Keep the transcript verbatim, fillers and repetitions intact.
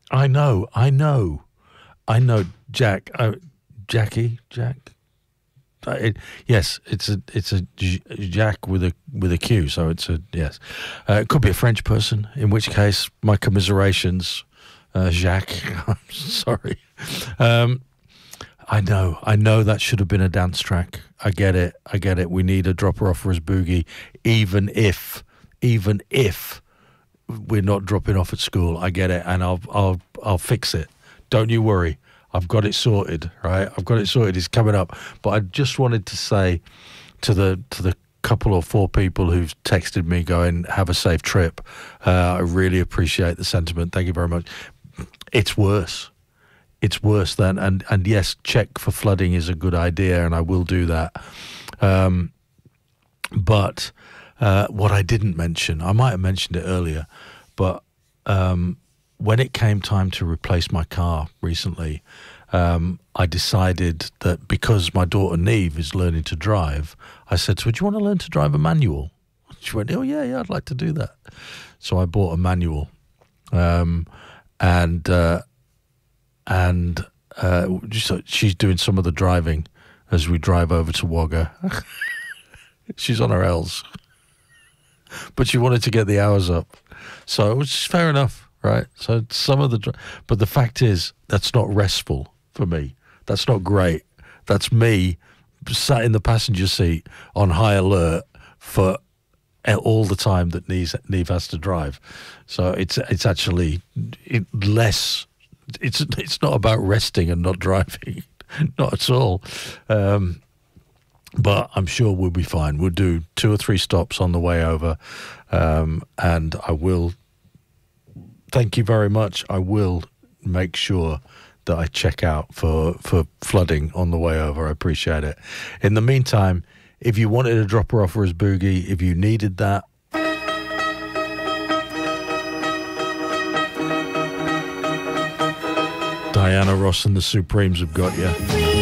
I know, I know, I know, Jack, uh, Jackie, Jack. Uh, it, yes, it's a it's a J- Jack with a with a Q, so it's a yes. Uh, it could be a French person, in which case my commiserations, uh, Jacques. I'm sorry. Um, I know, I know that should have been a dance track. I get it, I get it. We need a dropper off for his boogie, even if, even if we're not dropping off at school. I get it, and I'll I'll I'll fix it. Don't you worry. I've got it sorted, right? I've got it sorted. It's coming up. But I just wanted to say to the to the couple or four people who've texted me going, have a safe trip. Uh, I really appreciate the sentiment. Thank you very much. It's worse. It's worse than, and, and yes, check for flooding is a good idea, and I will do that. Um, but uh, what I didn't mention, I might have mentioned it earlier, but um, when it came time to replace my car recently, um, I decided that because my daughter Neve is learning to drive, I said to her, do you want to learn to drive a manual? She went, oh, yeah, yeah, I'd like to do that. So I bought a manual. Um, and uh, and uh, so she's doing some of the driving as we drive over to Wagga. She's on her L's. But she wanted to get the hours up. So it was fair enough, right? So some of the... But the fact is, that's not restful for me. That's not great. That's me sat in the passenger seat on high alert for all the time that Neve, Neve has to drive. So it's it's actually it, less... It's it's not about resting and not driving. Not at all. Um, but I'm sure we'll be fine. We'll do two or three stops on the way over. Um, and I will... Thank you very much. I will make sure that I check out for, for flooding on the way over. I appreciate it. In the meantime, if you wanted a dropper off for his boogie, if you needed that, Diana Ross and the Supremes have got you.